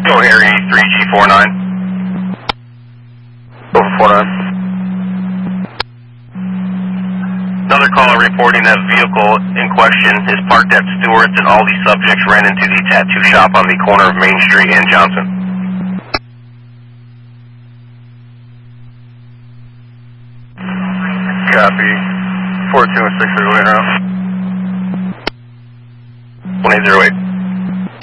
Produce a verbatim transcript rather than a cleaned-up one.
Go Harry three G four nine. Over four nine. Another caller reporting that vehicle in question is parked at Stewart's and all these subjects ran into the tattoo shop on the corner of Main Street and Johnson. Copy. four two and six are going out. one eight zero eight.